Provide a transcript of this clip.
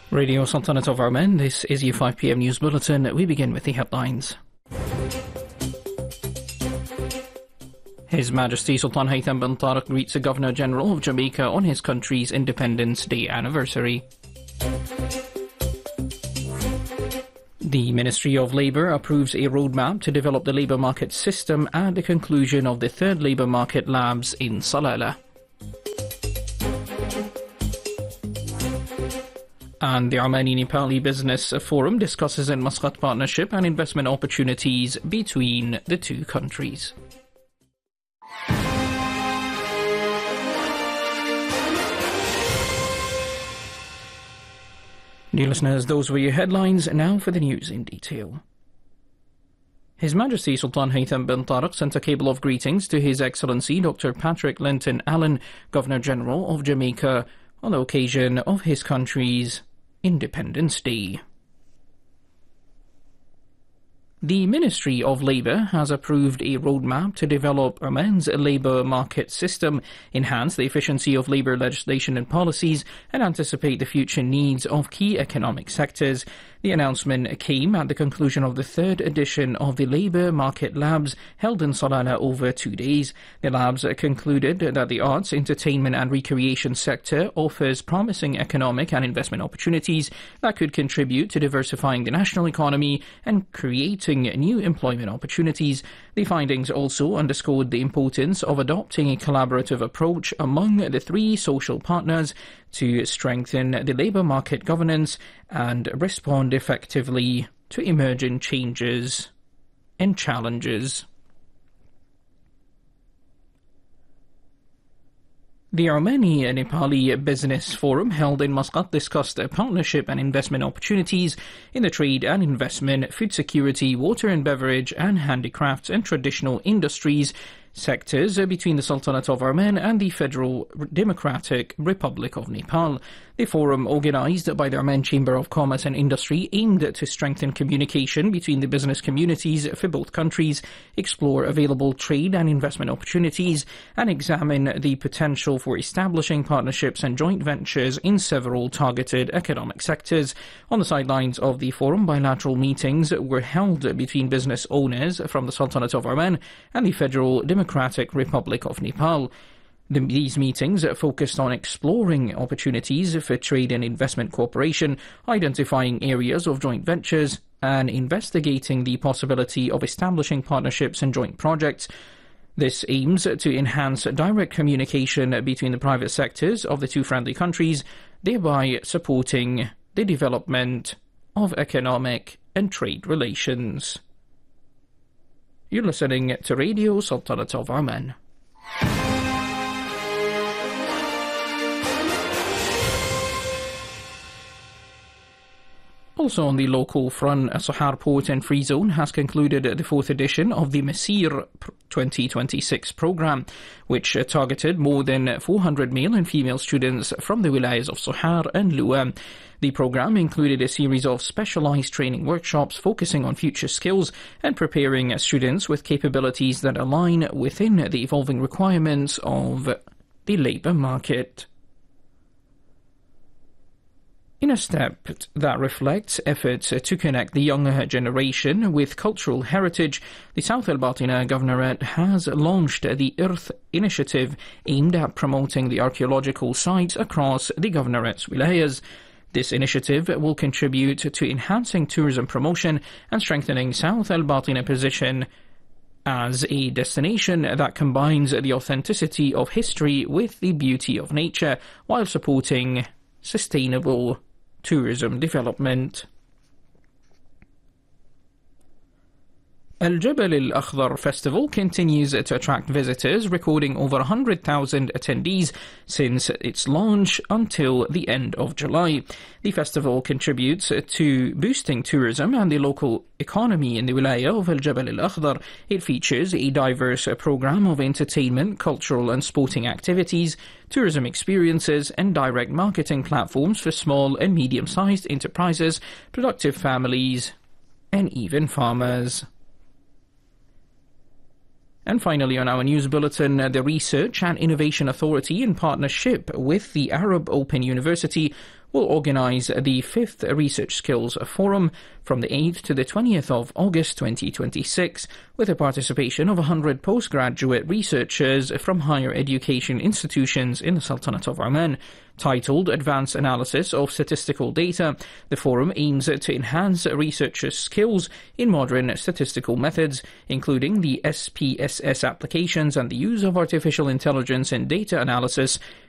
Radio Sultanate of Oman, this is your 5 p.m. news bulletin. We begin with the headlines. His Majesty Sultan Haytham bin Tariq greets the Governor-General of Jamaica on his country's Independence Day anniversary. The Ministry of Labour approves a roadmap to develop the labour market system at the conclusion of the third labour market labs in Salalah. And the Omani-Nepali Business Forum discusses in Muscat partnership and investment opportunities between the two countries. Dear listeners, those were your headlines. Now for the news in detail. His Majesty Sultan Haytham bin Tariq sent a cable of greetings to His Excellency Dr. Patrick Linton Allen, Governor-General of Jamaica, on the occasion of his country's Independence Day. The Ministry of Labour has approved a roadmap to develop Oman's labour market system, enhance the efficiency of labour legislation and policies, and anticipate the future needs of key economic sectors. The announcement came at the conclusion of the third edition of the Labour Market Labs held in Salalah over 2 days. The labs concluded that the arts, entertainment and recreation sector offers promising economic and investment opportunities that could contribute to diversifying the national economy and creating new employment opportunities. The findings also underscored the importance of adopting a collaborative approach among the three social partners to strengthen the labour market governance and respond effectively to emerging changes and challenges. The Omani-Nepali Business Forum held in Muscat discussed partnership and investment opportunities in the trade and investment, food security, water and beverage and handicrafts and traditional industries sectors between the Sultanate of Oman and the Federal Democratic Republic of Nepal. The forum, organised by the Oman Chamber of Commerce and Industry, aimed to strengthen communication between the business communities for both countries, explore available trade and investment opportunities, and examine the potential for establishing partnerships and joint ventures in several targeted economic sectors. On the sidelines of the forum, bilateral meetings were held between business owners from the Sultanate of Oman and the Federal Democratic Republic of Nepal. These meetings focused on exploring opportunities for trade and investment cooperation, identifying areas of joint ventures, and investigating the possibility of establishing partnerships and joint projects. This aims to enhance direct communication between the private sectors of the two friendly countries, thereby supporting the development of economic and trade relations. You're listening to Radio Sultanate of Oman. Also on the local front, Sohar Port and Free Zone has concluded the fourth edition of the Masir 2026 programme, which targeted more than 400 male and female students from the wilayas of Sohar and Lua. The programme included a series of specialised training workshops focusing on future skills and preparing students with capabilities that align within the evolving requirements of the labour market. In a step that reflects efforts to connect the younger generation with cultural heritage, the South Al Batina Governorate has launched the Earth Initiative aimed at promoting the archaeological sites across the Governorate's wilayas. This initiative will contribute to enhancing tourism promotion and strengthening South Al Batina position as a destination that combines the authenticity of history with the beauty of nature while supporting sustainable tourism development. Al Jabal Al Akhdar Festival continues to attract visitors, recording over 100,000 attendees since its launch until the end of July. The festival contributes to boosting tourism and the local economy in the wilaya of Al Jabal Al Akhdar. It features a diverse program of entertainment, cultural and sporting activities, tourism experiences and direct marketing platforms for small and medium-sized enterprises, productive families and even farmers. And finally, on our news bulletin, the Research and Innovation Authority, in partnership with the Arab Open University, will organise the 5th Research Skills Forum from the 8th to the 20th of August 2026, with the participation of 100 postgraduate researchers from higher education institutions in the Sultanate of Oman. Titled Advanced Analysis of Statistical Data, the forum aims to enhance researchers' skills in modern statistical methods, including the SPSS applications and the use of artificial intelligence in data analysis,